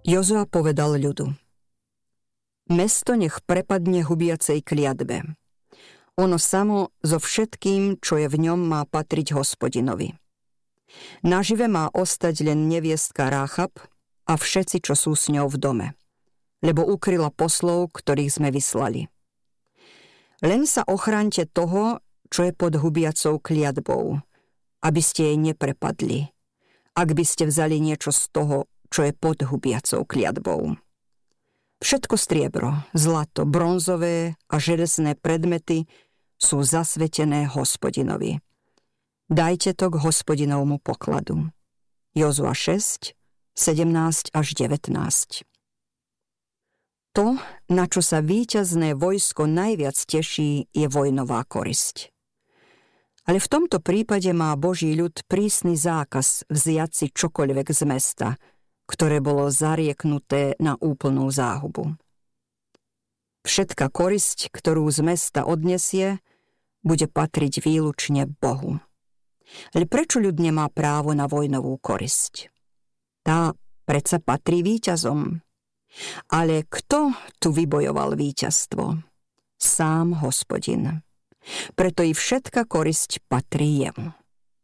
Jozua povedal ľudu: Mesto nech prepadne hubiacej kliatbe. Ono samo so všetkým, čo je v ňom, má patriť Hospodinovi. Nažive má ostať len neviestka Ráchab a všetci, čo sú s ňou v dome, lebo ukryla poslov, ktorých sme vyslali. Len sa ochraňte toho, čo je pod hubiacou kliatbou, aby ste jej neprepadli, ak by ste vzali niečo z toho, čo je pod hubiacou kliatbou. Všetko striebro, zlato, bronzové a železné predmety sú zasvetené Hospodinovi. Dajte to k Hospodinovmu pokladu. Jozua 6, 17 až 19. To, na čo sa víťazné vojsko najviac teší, je vojnová korisť. Ale v tomto prípade má Boží ľud prísny zákaz vziať si čokoľvek z mesta, ktoré bolo zarieknuté na úplnú záhubu. Všetka korisť, ktorú z mesta odnesie, bude patriť výlučne Bohu. Ale prečo ľud nemá právo na vojnovú korisť? Tá predsa patrí víťazom. Ale kto tu vybojoval víťazstvo? Sám Hospodin. Preto i všetka korisť patrí jemu.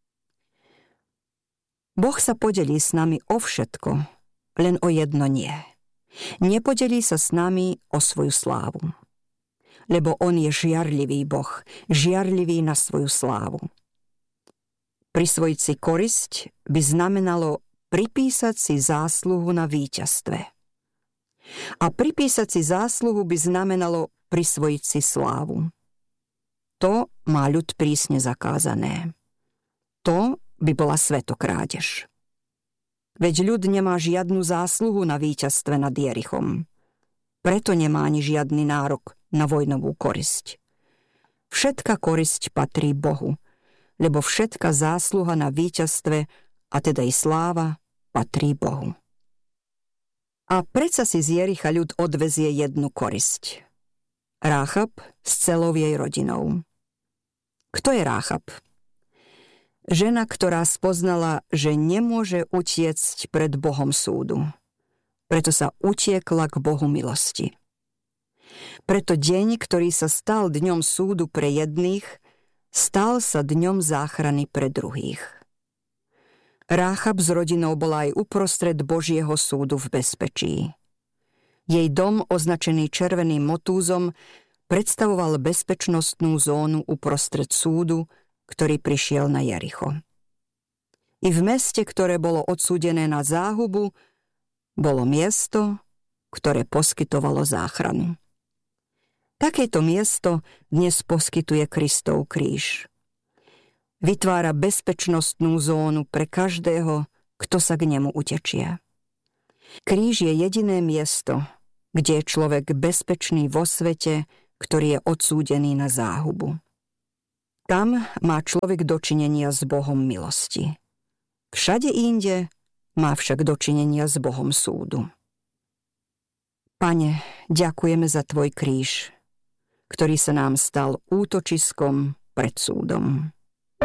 Boh sa podelí s nami o všetko, len o jedno nie. Nepodelí sa s nami o svoju slávu. Lebo on je žiarlivý Boh, žiarlivý na svoju slávu. Prisvojiť si korisť by znamenalo pripísať si zásluhu na víťazstve. A pripísať si zásluhu by znamenalo prisvojiť si slávu. To má ľud prísne zakázané. To by bola svetokrádež. Veď ľud nemá žiadnu zásluhu na víťazstve nad Jerichom. Preto nemá ani žiadny nárok na vojnovú korisť. Všetka korisť patrí Bohu, lebo všetka zásluha na víťazstve, a teda i sláva, patrí Bohu. A predsa si z Jericha ľud odvezie jednu korisť. Ráchab s celou jej rodinou. Kto je Ráchab? Žena, ktorá spoznala, že nemôže utiecť pred Bohom súdu. Preto sa utiekla k Bohu milosti. Preto deň, ktorý sa stal dňom súdu pre jedných, stal sa dňom záchrany pre druhých. Ráchab s rodinou bola aj uprostred Božieho súdu v bezpečí. Jej dom, označený červeným motúzom, predstavoval bezpečnostnú zónu uprostred súdu, ktorý prišiel na Jericho. I v meste, ktoré bolo odsúdené na záhubu, bolo miesto, ktoré poskytovalo záchranu. Takéto miesto dnes poskytuje Kristov kríž. Vytvára bezpečnostnú zónu pre každého, kto sa k nemu utečie. Kríž je jediné miesto, kde je človek bezpečný vo svete, ktorý je odsúdený na záhubu. Tam má človek dočinenia s Bohom milosti. Všade inde má však dočinenia s Bohom súdu. Pane, ďakujeme za Tvoj kríž, ktorý sa nám stal útočiskom pred súdom.